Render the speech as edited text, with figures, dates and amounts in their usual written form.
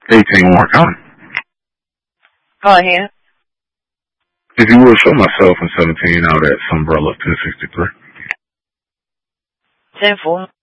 18 Warren County. Go ahead. If you would show myself in 17 out at Sunbrella 1063. 10-4.